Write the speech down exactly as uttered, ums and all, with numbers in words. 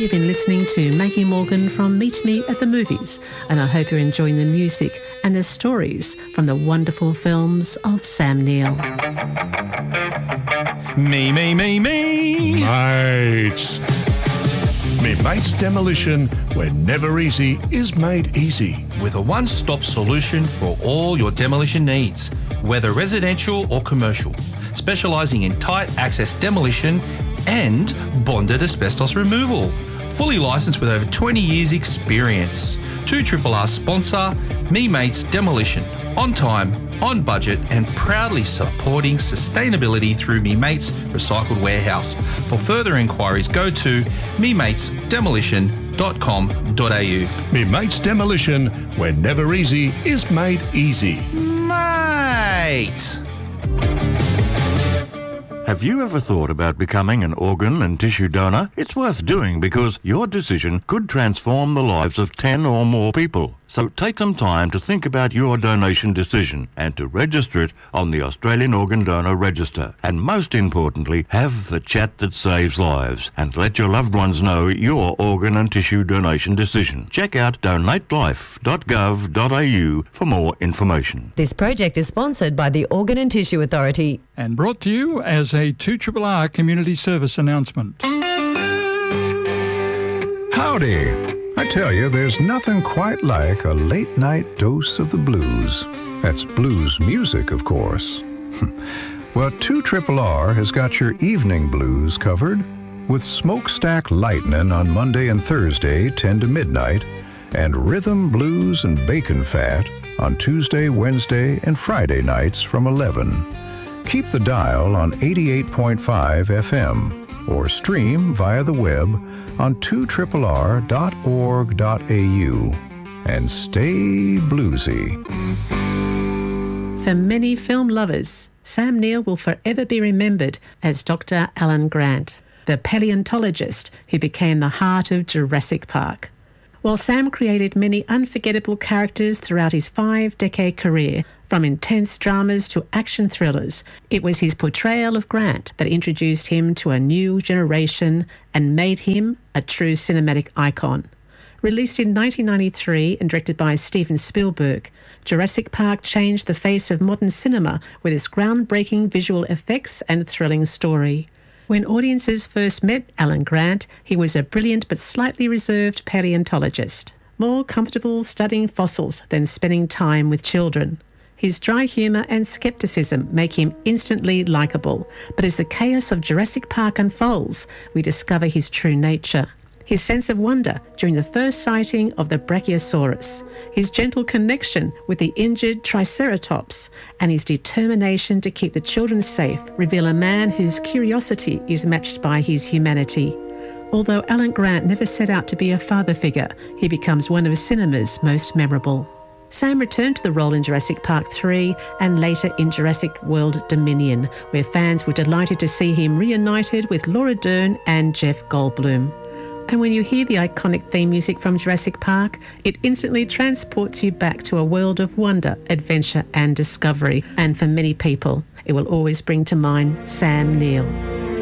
You've been listening to Maggie Morgan from Meet Me at the Movies, and I hope you're enjoying the music and the stories from the wonderful films of Sam Neill. Me, me, me, me. Mates. Me Mates Demolition, where never easy is made easy. With a one-stop solution for all your demolition needs, whether residential or commercial, specialising in tight access demolition and bonded asbestos removal. Fully licensed with over twenty years experience. two R R sponsor, Me Mates Demolition. On time, on budget, and proudly supporting sustainability through Me Mates Recycled Warehouse. For further inquiries, go to me mates demolition dot com dot a u. Me Mates Demolition, where never easy is made easy. Mate! Have you ever thought about becoming an organ and tissue donor? It's worth doing because your decision could transform the lives of ten or more people. So take some time to think about your donation decision and to register it on the Australian Organ Donor Register. And most importantly, have the chat that saves lives and let your loved ones know your organ and tissue donation decision. Check out donate life dot gov dot a u for more information. This project is sponsored by the Organ and Tissue Authority and brought to you as a two R R R community service announcement. Howdy! I tell you, there's nothing quite like a late-night dose of the blues. That's blues music, of course. Well, two R R R has got your evening blues covered with Smokestack Lightnin' on Monday and Thursday, ten to midnight, and Rhythm, Blues, and Bacon Fat on Tuesday, Wednesday, and Friday nights from eleven. Keep the dial on eighty-eight point five F M or stream via the web on two R R R dot org dot a u. And stay bluesy. For many film lovers, Sam Neill will forever be remembered as Doctor Alan Grant, the paleontologist who became the heart of Jurassic Park. While Sam created many unforgettable characters throughout his five-decade career, from intense dramas to action thrillers, it was his portrayal of Grant that introduced him to a new generation and made him a true cinematic icon. Released in nineteen ninety-three and directed by Steven Spielberg, Jurassic Park changed the face of modern cinema with its groundbreaking visual effects and thrilling story. When audiences first met Alan Grant, he was a brilliant but slightly reserved paleontologist, more comfortable studying fossils than spending time with children. His dry humour and scepticism make him instantly likeable, but as the chaos of Jurassic Park unfolds, we discover his true nature. His sense of wonder during the first sighting of the Brachiosaurus, his gentle connection with the injured Triceratops, and his determination to keep the children safe reveal a man whose curiosity is matched by his humanity. Although Alan Grant never set out to be a father figure, he becomes one of cinema's most memorable. Sam returned to the role in Jurassic Park three and later in Jurassic World Dominion, where fans were delighted to see him reunited with Laura Dern and Jeff Goldblum. And when you hear the iconic theme music from Jurassic Park, it instantly transports you back to a world of wonder, adventure and discovery. And for many people, it will always bring to mind Sam Neill.